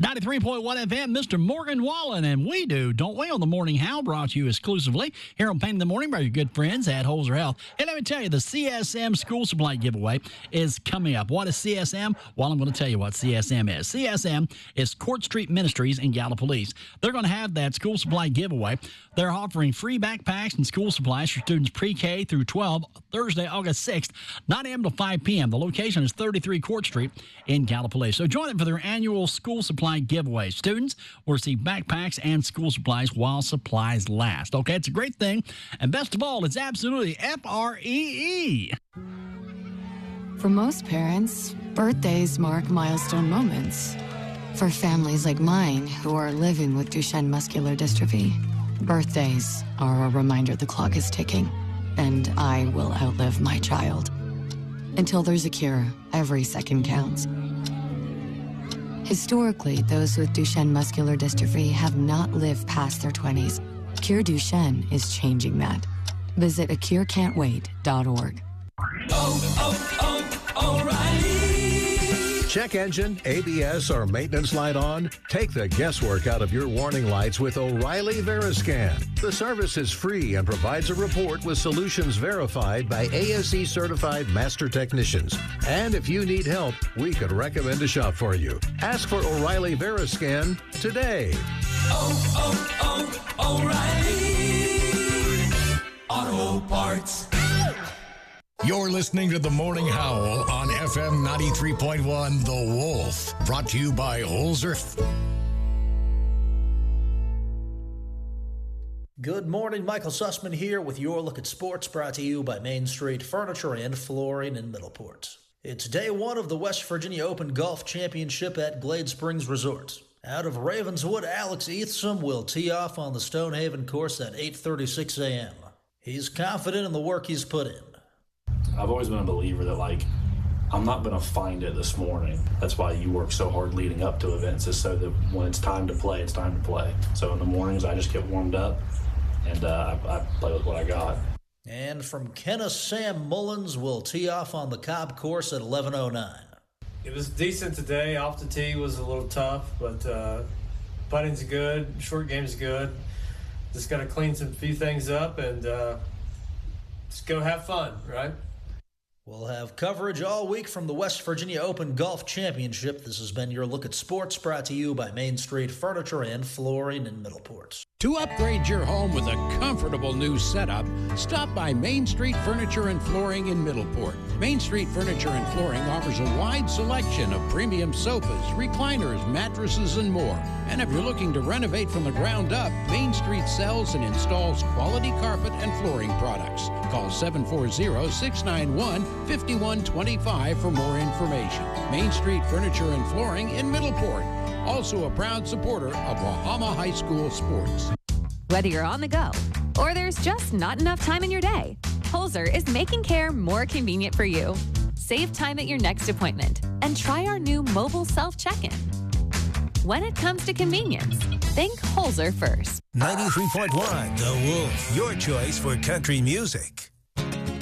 93.1 FM, Mr. Morgan Wallen, and we do, don't we, on the Morning How, brought to you exclusively here on Pain in the Morning by your good friends at Holzer Health. And let me tell you, the CSM School Supply Giveaway is coming up. What is CSM? Well, I'm going to tell you what CSM is. CSM is Court Street Ministries in Gallipolis. They're going to have that school supply giveaway. They're offering free backpacks and school supplies for students pre-K through 12, Thursday, August 6th, 9 a.m. to 5 p.m. The location is 33 Court Street in Gallipolis. So join them for their annual school supply giveaway. Students will receive backpacks and school supplies while supplies last. Okay, it's a great thing. And best of all, it's absolutely Free. For most parents, birthdays mark milestone moments. For families like mine who are living with Duchenne muscular dystrophy, birthdays are a reminder the clock is ticking, and I will outlive my child. Until there's a cure, every second counts. Historically, those with Duchenne muscular dystrophy have not lived past their 20s. Cure Duchenne is changing that. Visit acurecan'twait.org. O'Reilly. Check engine, ABS, or maintenance light on? Take the guesswork out of your warning lights with O'Reilly Veriscan. The service is free and provides a report with solutions verified by ASE certified master technicians. And if you need help, we could recommend a shop for you. Ask for O'Reilly Veriscan today. O'Reilly Auto Parts. You're listening to The Morning Howl on FM 93.1 The Wolf. Brought to you by Holzer. Good morning, Michael Sussman here with your look at sports, brought to you by Main Street Furniture and Flooring in Middleport. It's day one of the West Virginia Open Golf Championship at Glade Springs Resort. Out of Ravenswood, Alex Eatham will tee off on the Stonehaven course at 8:36 a.m. He's confident in the work he's put in. I've always been a believer that, I'm not going to find it this morning. That's why you work so hard leading up to events, is so that when it's time to play, it's time to play. So in the mornings, I just get warmed up, and I play with what I got. And from Kenneth, Sam Mullins will tee off on the Cobb course at 11:09. It was decent today. Off the tee was a little tough, but putting's good, short game's good. Just got to clean some few things up and just go have fun, right? We'll have coverage all week from the West Virginia Open Golf Championship. This has been your look at sports, brought to you by Main Street Furniture and Flooring in Middleport. To upgrade your home with a comfortable new setup, stop by Main Street Furniture and Flooring in Middleport. Main Street Furniture and Flooring offers a wide selection of premium sofas, recliners, mattresses, and more. And if you're looking to renovate from the ground up, Main Street sells and installs quality carpet and flooring products. Call 740-691-5125 for more information. Main Street Furniture and Flooring in Middleport. Also a proud supporter of Wahama High School sports. Whether you're on the go or there's just not enough time in your day, Holzer is making care more convenient for you. Save time at your next appointment and try our new mobile self-check-in. When it comes to convenience, think Holzer first. 93.1 The Wolf, your choice for country music.